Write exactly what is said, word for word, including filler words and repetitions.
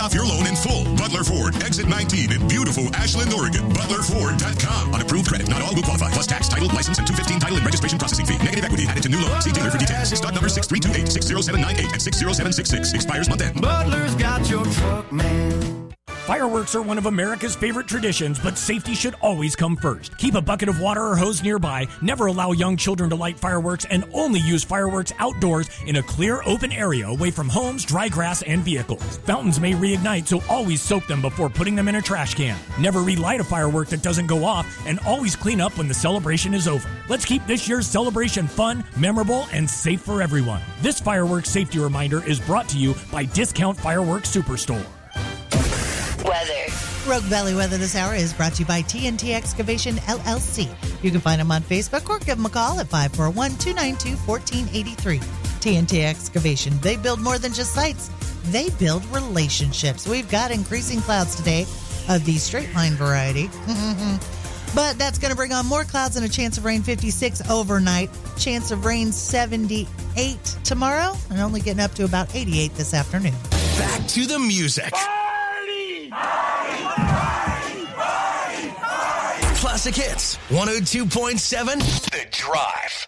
off your loan in full. Butler Ford, exit nineteen in beautiful Ashland, Oregon. Butler Ford dot com. On approved credit, not all will qualify. Plus tax, title, license, and two fifteen title and registration processing fee. Negative equity added to new loan. See dealer for details. Stock number six three two eight, six zero seven nine eight and six zero seven six six. Expires month end. Butler's got your truck, man. Fireworks are one of America's favorite traditions, but safety should always come first. Keep a bucket of water or hose nearby, never allow young children to light fireworks, and only use fireworks outdoors in a clear, open area away from homes, dry grass, and vehicles. Fountains may reignite, so always soak them before putting them in a trash can. Never relight a firework that doesn't go off, and always clean up when the celebration is over. Let's keep this year's celebration fun, memorable, and safe for everyone. This fireworks safety reminder is brought to you by Discount Fireworks Superstore. Weather. Rogue Valley weather this hour is brought to you by T N T Excavation, L L C. You can find them on Facebook or give them a call at five four one, two nine two, one four eight three. T N T Excavation. They build more than just sites. They build relationships. We've got increasing clouds today of the straight line variety. But that's going to bring on more clouds and a chance of rain, fifty-six overnight. Chance of rain, seventy-eight tomorrow, and only getting up to about eighty-eight this afternoon. Back to the music. Classic Hits, one oh two point seven, The Drive.